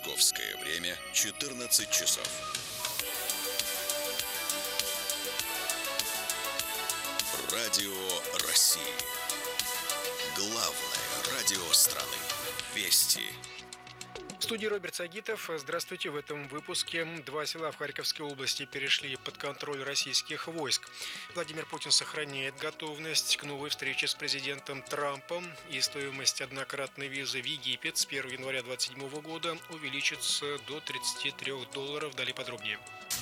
Московское время 14 часов. Радио России. Главное радио страны. Вести. В студии Роберт Сагитов. Здравствуйте. В этом выпуске два села в Харьковской области перешли под контроль российских войск. Владимир Путин сохраняет готовность к новой встрече с президентом Трампом. И стоимость однократной визы в Египет с 1 января 2027 года увеличится до $33. Далее подробнее.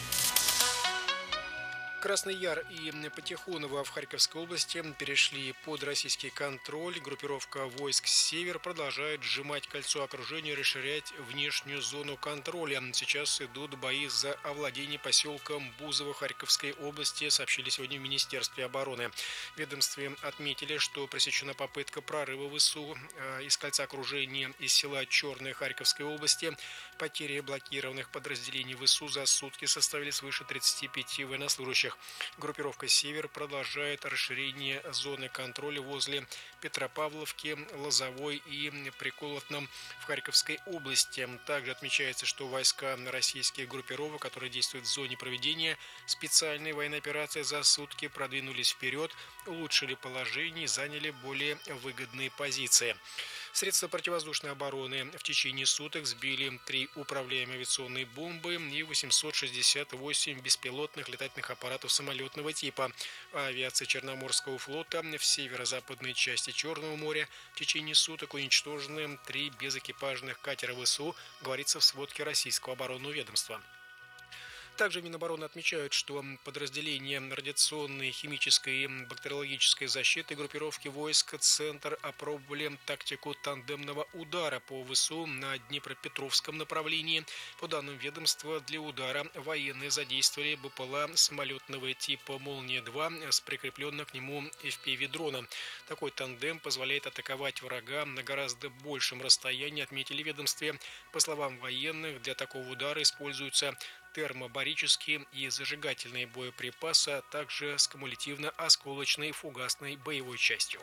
Красный Яр и Патихоново в Харьковской области перешли под российский контроль. Группировка войск «Север» продолжает сжимать кольцо окружения и расширять внешнюю зону контроля. Сейчас идут бои за овладение поселком Бузово Харьковской области, сообщили сегодня в Министерстве обороны. В ведомстве отметили, что пресечена попытка прорыва ВСУ из кольца окружения из села Черное Харьковской области. Потери блокированных подразделений ВСУ за сутки составили свыше 35 военнослужащих. Группировка «Север» продолжает расширение зоны контроля возле Петропавловки, Лозовой и Приколотном в Харьковской области. Также отмечается, что войска российских группировок, которые действуют в зоне проведения специальной военной операции, за сутки продвинулись вперед, улучшили положение и заняли более выгодные позиции. Средства противовоздушной обороны в течение суток сбили 3 управляемые авиационные бомбы и 868 беспилотных летательных аппаратов самолетного типа. Авиация Черноморского флота в северо-западной части Черного моря в течение суток уничтожены 3 безэкипажных катера ВСУ, говорится в сводке российского оборонного ведомства. Также Минобороны отмечают, что подразделения радиационной, химической и бактериологической защиты группировки войск «Центр» опробовали тактику тандемного удара по ВСУ на Днепропетровском направлении. По данным ведомства, для удара военные задействовали БПЛА самолетного типа «Молния-2» с прикрепленным к нему FPV-дроном. Такой тандем позволяет атаковать врага на гораздо большем расстоянии, отметили в ведомстве. По словам военных, для такого удара используются термобарические и зажигательные боеприпасы, а также с кумулятивно-осколочной фугасной боевой частью.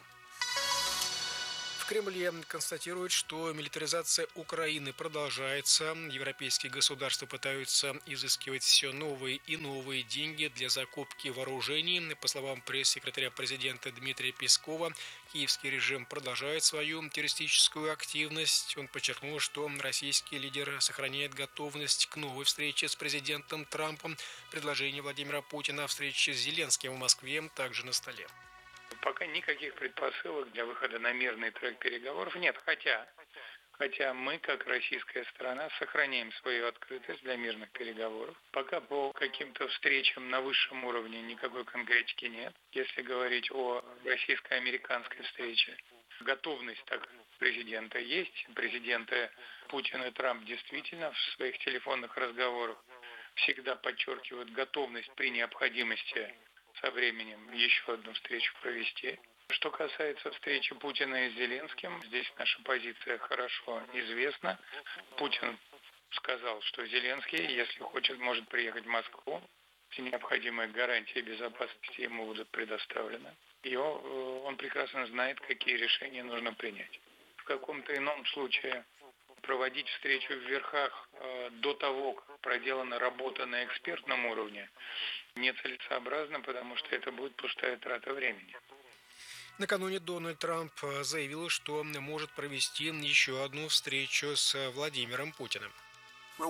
В Кремле констатируют, что милитаризация Украины продолжается. Европейские государства пытаются изыскивать все новые и новые деньги для закупки вооружений. По словам пресс-секретаря президента Дмитрия Пескова, киевский режим продолжает свою террористическую активность. Он подчеркнул, что российский лидер сохраняет готовность к новой встрече с президентом Трампом. Предложение Владимира Путина о встрече с Зеленским в Москве также на столе. Пока никаких предпосылок для выхода на мирный трек переговоров нет, хотя мы, как российская сторона, сохраняем свою открытость для мирных переговоров. Пока по каким-то встречам на высшем уровне никакой конкретики нет. Если говорить о российско-американской встрече, готовность так президента есть. Президенты Путин и Трамп действительно в своих телефонных разговорах всегда подчеркивают готовность при необходимости со временем еще одну встречу провести. Что касается встречи Путина и Зеленским, здесь наша позиция хорошо известна. Путин сказал, что Зеленский, если хочет, может приехать в Москву. Все необходимые гарантии безопасности ему будут предоставлены. И он прекрасно знает, какие решения нужно принять. В каком-то ином случае проводить встречу в верхах до того, как проделана работа на экспертном уровне, нецелесообразно, потому что это будет пустая трата времени. Накануне Дональд Трамп заявил, что может провести еще одну встречу с Владимиром Путиным. Мы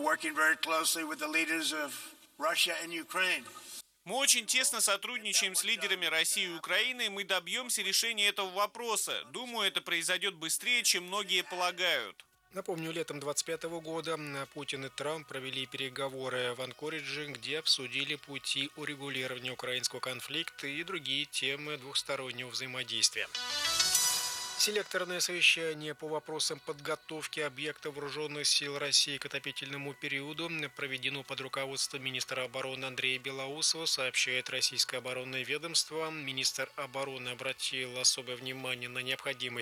очень тесно сотрудничаем с лидерами России и Украины, и мы добьемся решения этого вопроса. Думаю, это произойдет быстрее, чем многие полагают. Напомню, летом 2025 года Путин и Трамп провели переговоры в Анкоридже, где обсудили пути урегулирования украинского конфликта и другие темы двухстороннего взаимодействия. Селекторное совещание по вопросам подготовки объектов вооруженных сил России к отопительному периоду проведено под руководством министра обороны Андрея Белоусова, сообщает российское оборонное ведомство. Министр обороны обратил особое внимание на необходимость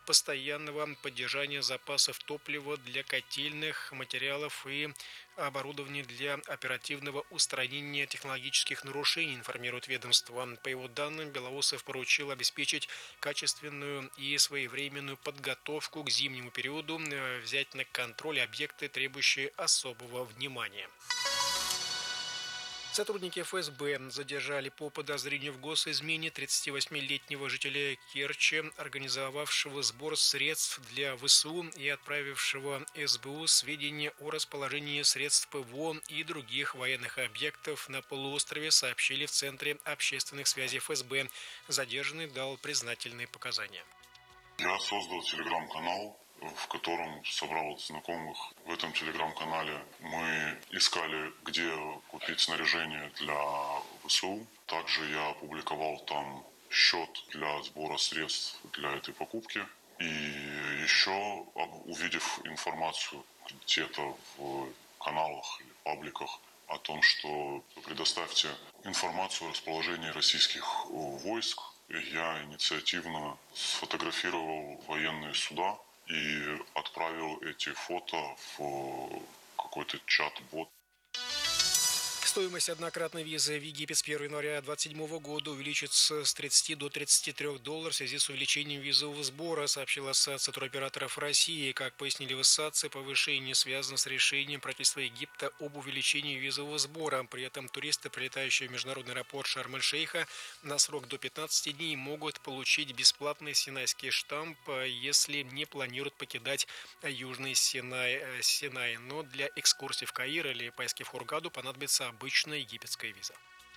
постоянного поддержания запасов топлива для котельных материалов и оборудования для оперативного устранения технологических нарушений, информирует ведомство. По его данным, Белоусов поручил обеспечить качественную и своевременную подготовку к зимнему периоду, взять на контроль объекты, требующие особого внимания. Сотрудники ФСБ задержали по подозрению в госизмене 38-летнего жителя Керчи, организовавшего сбор средств для ВСУ и отправившего СБУ сведения о расположении средств ПВО и других военных объектов на полуострове, сообщили в Центре общественных связей ФСБ. Задержанный дал признательные показания. Я создал телеграм-канал, в котором собрал знакомых. В этом телеграм-канале мы искали, где купить снаряжение для ВСУ. Также я опубликовал там счет для сбора средств для этой покупки. И еще, увидев информацию где-то в каналах или пабликах о том, что предоставьте информацию о расположении российских войск, я инициативно сфотографировал военные суда и отправил эти фото в какой-то чат-бот. Стоимость однократной визы в Египет с 1 января 2027 года увеличится с 30 до 33 долларов в связи с увеличением визового сбора, сообщила Ассоциация туроператоров России. Как пояснили в ассоциации, повышение связано с решением правительства Египта об увеличении визового сбора. При этом туристы, прилетающие в международный аэропорт Шарм-эль-Шейха на срок до 15 дней, могут получить бесплатный синайский штамп, если не планируют покидать Южный Синай. Но для экскурсий в Каир или поездки в Хургаду понадобится обычная египетская виза.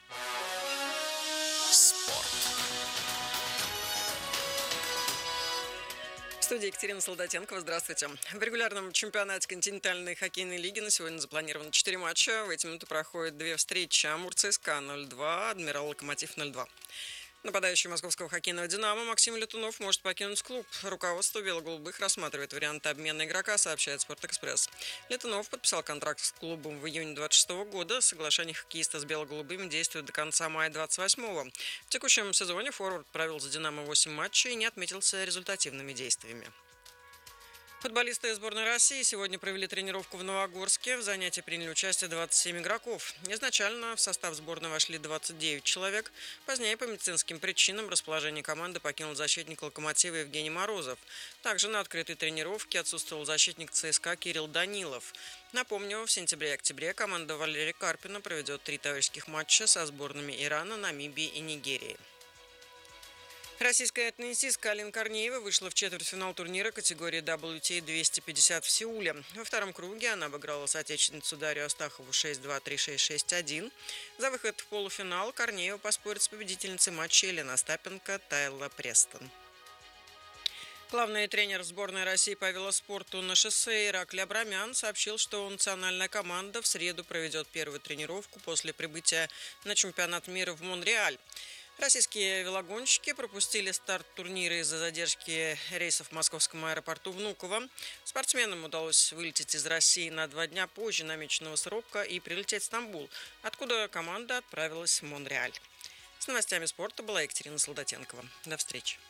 Спорт. В студии Екатерина Солдатенкова. Здравствуйте. В регулярном чемпионате континентальной хоккейной лиги на сегодня запланировано 4 матча. В эти минуты проходят 2 встречи. Амур-ЦСКА 0-2, Адмирал-Локомотив 0-2. Нападающий московского хоккейного «Динамо» Максим Летунов может покинуть клуб. Руководство бело-голубых рассматривает варианты обмена игрока, сообщает «Спортэкспресс». Летунов подписал контракт с клубом в июне 26 года. Соглашение хоккеиста с бело-голубыми действует до конца мая 28-го. В текущем сезоне форвард провел за «Динамо» 8 матчей и не отметился результативными действиями. Футболисты сборной России сегодня провели тренировку в Новогорске. В занятии приняли участие 27 игроков. Изначально в состав сборной вошли 29 человек. Позднее по медицинским причинам расположение команды покинул защитник «Локомотива» Евгений Морозов. Также на открытой тренировке отсутствовал защитник ЦСКА Кирилл Данилов. Напомню, в сентябре и октябре команда Валерия Карпина проведет 3 товарищеских матча со сборными Ирана, Намибии и Нигерии. Российская теннисистка Алина Корнеева вышла в четвертьфинал турнира категории WTA 250 в Сеуле. Во втором круге она обыграла соотечественницу Дарью Астахову 6-2, 3-6, 6-1. За выход в полуфинал Корнеева поспорит с победительницей матча Еленой Остапенко Тайла Престон. Главный тренер сборной России по велоспорту на шоссе Ираклий Абрамян сообщил, что национальная команда в среду проведет первую тренировку после прибытия на чемпионат мира в Монреаль. Российские велогонщики пропустили старт турнира из-за задержки рейсов в московском аэропорту Внуково. Спортсменам удалось вылететь из России на 2 дня позже намеченного срока и прилететь в Стамбул, откуда команда отправилась в Монреаль. С новостями спорта была Екатерина Солдатенкова. До встречи.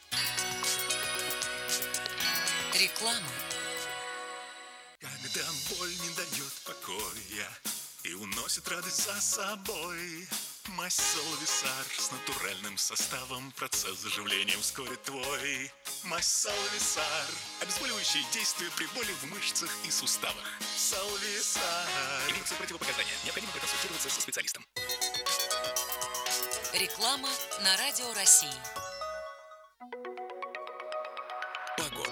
Реклама. Когда боль не дает покоя и уносит радость за собой, мазь Салвисар с натуральным составом процесс заживления ускорит твой. Мазь Салвисар. Обезболивающее действие при боли в мышцах и суставах. Салвисар. Имеются противопоказания. Необходимо проконсультироваться со специалистом. Реклама на Радио России. Погода.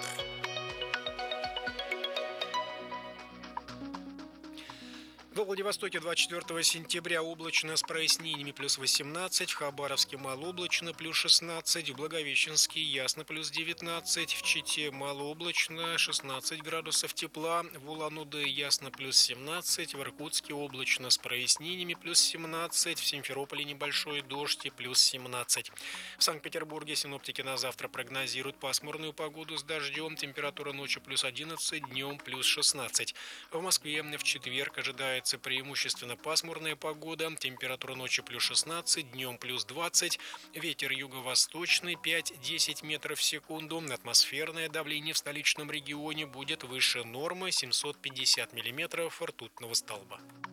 Во Владивостоке 24 сентября облачно с прояснениями плюс 18, в Хабаровске малооблачно плюс 16, в Благовещенске ясно плюс 19, в Чите малооблачно 16 градусов тепла, в Улан-Удэ ясно плюс 17, в Иркутске облачно с прояснениями плюс 17, в Симферополе небольшой дождь и плюс 17. В Санкт-Петербурге синоптики на завтра прогнозируют пасмурную погоду с дождем, температура ночью плюс 11, днем плюс 16. В Москве в четверг ожидается ожидается преимущественно пасмурная погода. Температура ночи плюс 16, днем плюс 20. Ветер юго-восточный 5-10 метров в секунду. Атмосферное давление в столичном регионе будет выше нормы 750 миллиметров ртутного столба.